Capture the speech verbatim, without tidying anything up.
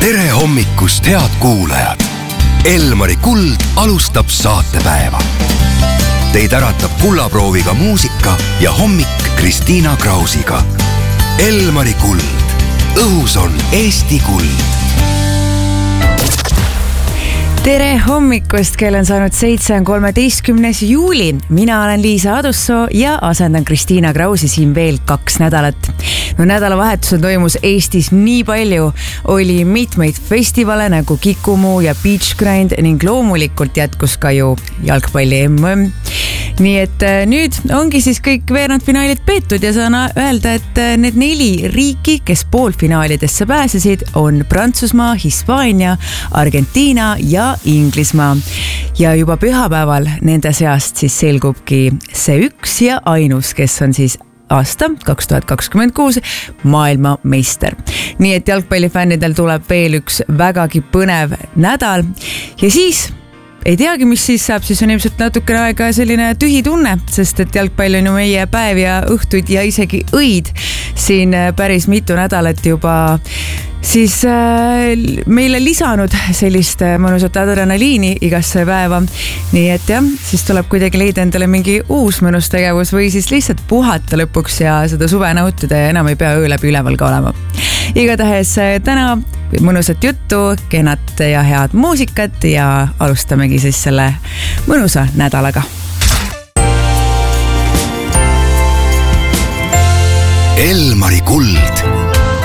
tere hommikust, head kuulajad! Elmari Kuld alustab saatepäeva. Teid äratab kullaprooviga muusika ja hommik Kristiina Krausiga. Elmari Kuld. Õhus on Eesti Kuld. Tere hommikust, kell on saanud seitse kolmeteistkümnes juuli. Mina olen Liisa Adussoo ja asendan Kristiina Krausi siin veel kaks nädalat. No nädalavahetusel toimus Eestis nii palju. Oli mitmeid festivale nagu Kikumu ja Beach Grind ning loomulikult jätkus ka ju jalgpalli M M. Nii et nüüd ongi siis kõik veerandfinaalid peetud ja saan öelda, et need neli riiki, kes poolfinaalidesse pääsesid, on Prantsusmaa, Hispaania, Argentiina ja Inglismaa. Ja juba pühapäeval nende seast siis selgubki see üks ja ainus, kes on siis aasta kaks tuhat kakskümmend kuus maailmameister. Nii et jalgpallifännidel tuleb veel üks vägagi põnev nädal ja siis ei teagi, mis siis saab, siis on ilmselt natukene aega selline tühi tunne, sest et jalgpall on ju meie päev ja õhtuid ja isegi õid siin päris mitu nädalat juba siis äh, meile lisanud sellist mõnusat adrenaliini igasse päeva. Nii et jah, siis tuleb kuidagi leida endale mingi uus mõnus tegevus või siis lihtsalt puhata lõpuks ja seda suve nautida ja enam ei pea öö läbi üleval ka olema. Igatahes täna mõnusat juttu, kenat ja head muusikat ja alustamegi siis selle mõnusa nädalaga. Elmari Kuld